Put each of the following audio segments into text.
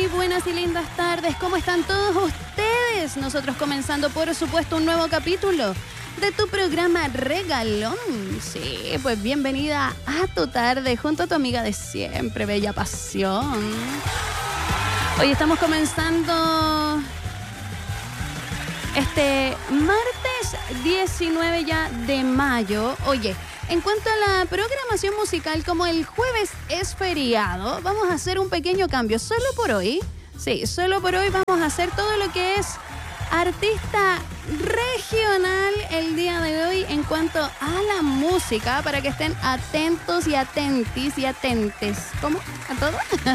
buenas y lindas tardes. ¿Cómo están todos ustedes? Nosotros comenzando, por supuesto, un nuevo capítulo de tu programa Regalón. Sí, pues bienvenida a tu tarde junto a tu amiga de siempre, Bella Pasión. Hoy estamos comenzando este martes 19 ya de mayo. Oye, en cuanto a la programación musical, como el jueves es feriado, vamos a hacer un pequeño cambio. Solo por hoy, sí, solo por hoy vamos a hacer todo lo que es artista regional el día de hoy en cuanto a la música, para que estén atentos y atentis y atentes. ¿Cómo? ¿A todo?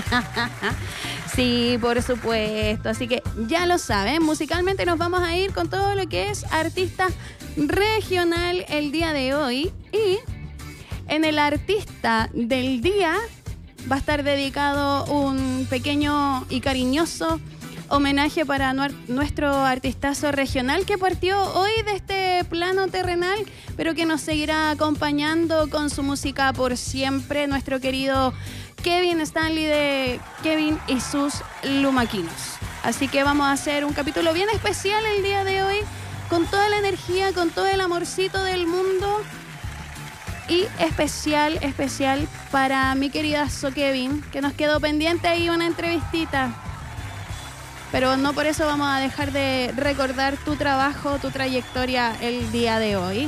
Sí, por supuesto. Así que ya lo saben, musicalmente nos vamos a ir con todo lo que es artista regional el día de hoy. Y en el artista del día va a estar dedicado un pequeño y cariñoso homenaje para nuestro artistazo regional que partió hoy de este plano terrenal, pero que nos seguirá acompañando con su música por siempre, nuestro querido Kevin Stanley de Kevin y sus Lumaquinos. Así que vamos a hacer un capítulo bien especial el día de hoy, con toda la energía, con todo el amorcito del mundo, y especial para mi queridazo Kevin, que nos quedó pendiente ahí una entrevistita. Pero no por eso vamos a dejar de recordar tu trabajo, tu trayectoria el día de hoy.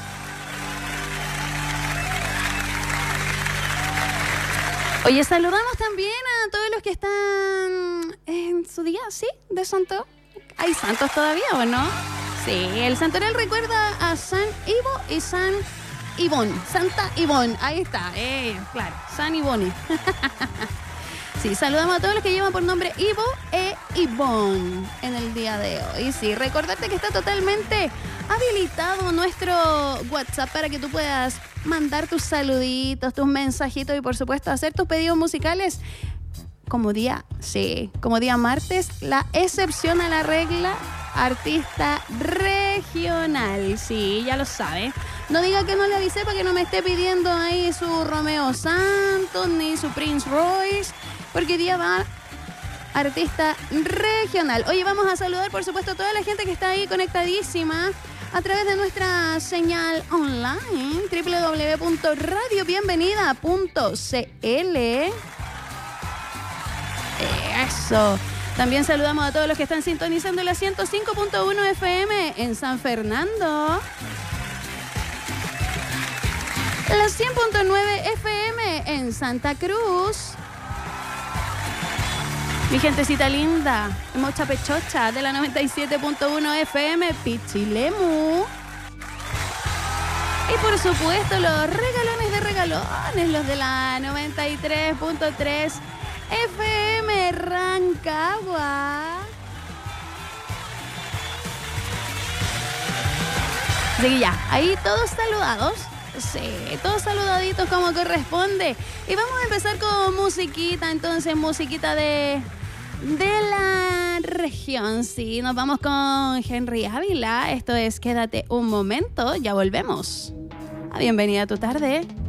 Oye, saludamos también a todos los que están en su día, ¿sí? De santo. ¿Hay santos todavía o no? Sí, el santoral recuerda a San Ivo y San Ivón. Santa Ivón, ahí está, claro, San Ivone. Sí, saludamos a todos los que llevan por nombre Ivo e Ivón en el día de hoy. Sí, recordarte que está totalmente habilitado nuestro WhatsApp para que tú puedas mandar tus saluditos, tus mensajitos y por supuesto hacer tus pedidos musicales como día martes, la excepción a la regla, artista regional. Sí, ya lo sabe. No diga que no le avisé para que no me esté pidiendo ahí su Romeo Santos ni su Prince Royce, porque día va artista regional. Oye, vamos a saludar por supuesto a toda la gente que está ahí conectadísima a través de nuestra señal online www.radiobienvenida.cl. Eso. También saludamos a todos los que están sintonizando la 105.1 FM en San Fernando, la 100.9 FM en Santa Cruz, mi gentecita linda, Mocha Pechocha de la 97.1 FM, Pichilemu. Y por supuesto los regalones de regalones, los de la 93.3 FM Rancagua. Así que ya, ahí todos saludados. Sí, todos saludaditos como corresponde. Y vamos a empezar con musiquita, entonces, musiquita de la región. Sí, nos vamos con Henry Ávila. Esto es Quédate un momento, ya volvemos. Bienvenida a tu tarde.